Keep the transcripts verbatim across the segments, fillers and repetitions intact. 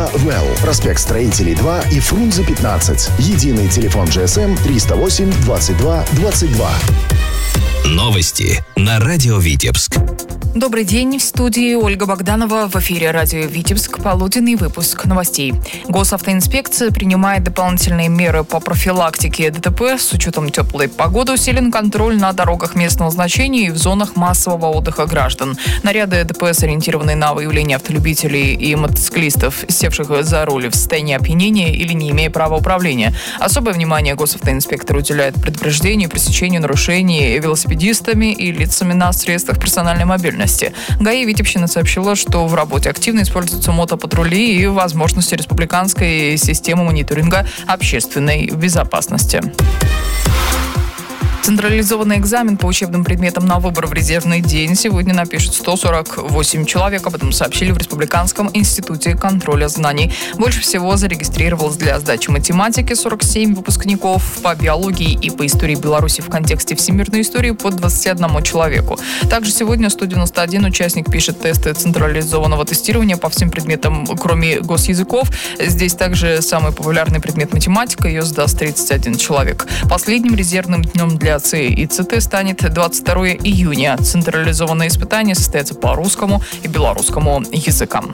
Альфа Вэлл, проспект Строителей два и Фрунзе пятнадцать. Единый телефон джи эс эм триста восемь двадцать два двадцать два. Новости на радио Витебск. Добрый день, в студии Ольга Богданова. В эфире радио Витебск. Полуденный выпуск новостей. Госавтоинспекция принимает дополнительные меры по профилактике ДТП. С учетом теплой погоды усилен контроль на дорогах местного значения и в зонах массового отдыха граждан. Наряды ДПС, ориентированные на выявление автолюбителей и мотоциклистов, севших за руль в состоянии опьянения или не имея права управления. Особое внимание госавтоинспектор уделяет предупреждению и пресечению нарушений велосипедистами и лицами на средствах персональной мобильности. ГАИ Витебщины сообщила, что в работе активно используются мотопатрули и возможности республиканской системы мониторинга общественной безопасности. Централизованный экзамен по учебным предметам на выбор в резервный день сегодня напишут сто сорок восемь человек. Об этом сообщили в Республиканском институте контроля знаний. Больше всего зарегистрировалось для сдачи математики сорок семь выпускников, по биологии и по истории Беларуси в контексте всемирной истории по двадцати одному человеку. Также сегодня сто девяносто один участник пишет тесты централизованного тестирования по всем предметам, кроме госязыков. Здесь также самый популярный предмет математика, ее сдаст тридцать один человек. Последним резервным днем для ЦИ и ЦТ станет двадцать второго июня. Централизованные испытания состоятся по русскому и белорусскому языкам.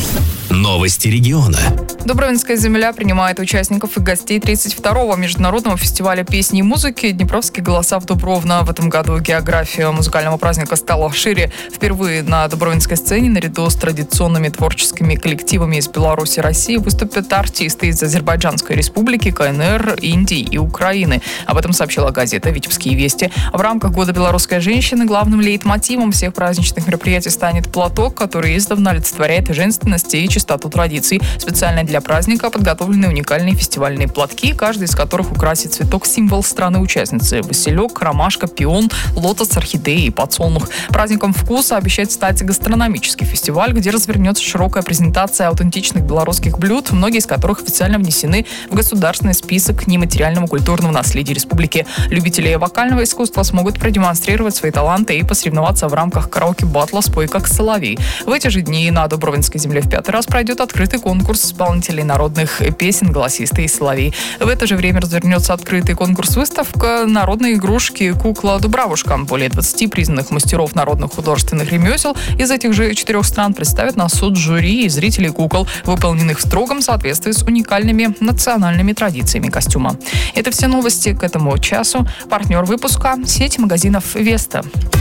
Новости региона. Дубровинская земля принимает участников и гостей тридцать второго международного фестиваля песни и музыки «Днепровские голоса в Дубровно». В этом году география музыкального праздника стала шире. Впервые на дубровинской сцене наряду с традиционными творческими коллективами из Беларуси и России выступят артисты из Азербайджанской республики, КНР, Индии и Украины. Об этом сообщила газета «Витебские вести». В рамках Года белорусской женщины главным лейтмотивом всех праздничных мероприятий станет платок, который издавна олицетворяет женственность и чистоту традиций. Специально для праздника подготовлены уникальные фестивальные платки, каждый из которых украсит цветок-символ страны-участницы. Василек, ромашка, пион, лотос, орхидеи и подсолнух. Праздником вкуса обещает стать гастрономический фестиваль, где развернется широкая презентация аутентичных белорусских блюд, многие из которых официально внесены в государственный список нематериального культурного наследия республики. Любители вокального искусства смогут продемонстрировать свои таланты и посоревноваться в рамках караоке-батла «Спой как соловей». В эти же дни на Дубровинской земле в пятый раз пройдет открытый конкурс исполнителей народных песен «Голосисты и соловей». В это же время развернется открытый конкурс-выставка «Народные игрушки. Кукла-Дубравушка». Более двадцати признанных мастеров народных художественных ремесел из этих же четырех стран представят на суд жюри и зрителей кукол, выполненных в строгом соответствии с уникальными национальными традициями костюма. Это все новости к этому часу. Партнер выпуска – сеть магазинов «Веста».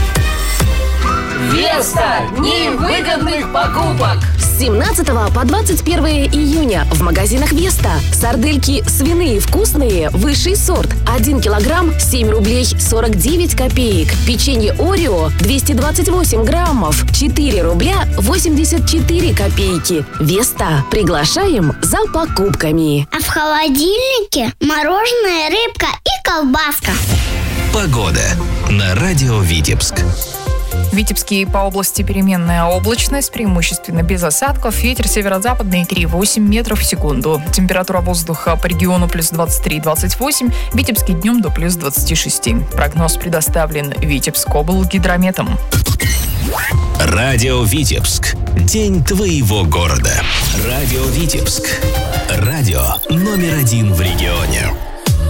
Веста! Невыгодных покупок! С семнадцатого по двадцать первое июня в магазинах Веста. Сардельки свиные вкусные, высший сорт. один килограмм семь рублей сорок девять копеек. Печенье Орео двести двадцать восемь граммов четыре рубля восемьдесят четыре копейки. Веста. Приглашаем за покупками. А в холодильнике мороженое, рыбка и колбаска. Погода на радио Витебск. В Витебске по области переменная облачность, преимущественно без осадков. Ветер северо-западный три и восемь метров в секунду. Температура воздуха по региону плюс двадцать три - двадцать восемь. В Витебске днем до плюс двадцати шести. Прогноз предоставлен Витебскоблгидрометом. Радио Витебск. День твоего города. Радио Витебск. Радио номер один в регионе.